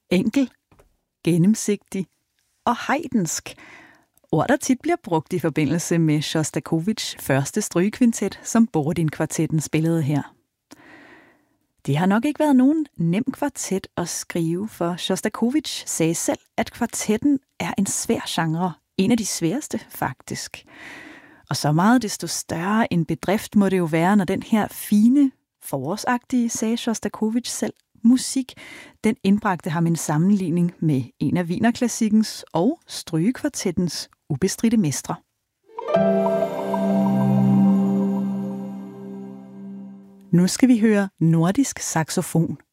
Enkel, gennemsigtig og heidensk. Ord, der tit bliver brugt i forbindelse med Sjostakovitjs første strygekvintet, som Borodin-kvartetten spillede her. Det har nok ikke været nogen nem kvartet at skrive, for Sjostakovitj sagde selv, at kvartetten er en svær genre. En af de sværeste, faktisk. Og så meget desto større en bedrift må det jo være, når den her fine, forårsagtige, sagde Sjostakovitj selv, musik, den indbragte ham en sammenligning med en af wienerklassikkens og strygekvartettens ubestridte mestre. Nu skal vi høre nordisk saxofon.